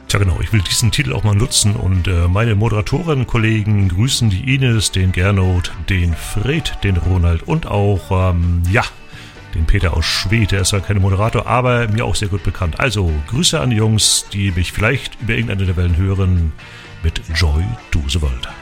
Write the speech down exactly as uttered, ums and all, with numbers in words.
Tja genau, ich will diesen Titel auch mal nutzen und äh, meine Moderatorenkollegen grüßen die Ines, den Gernot, den Fred, den Ronald und auch, ähm, ja, den Peter aus Schwedt. Der ist zwar kein Moderator, aber mir auch sehr gut bekannt. Also Grüße an die Jungs, die mich vielleicht über irgendeine der Wellen hören mit Joy to the World.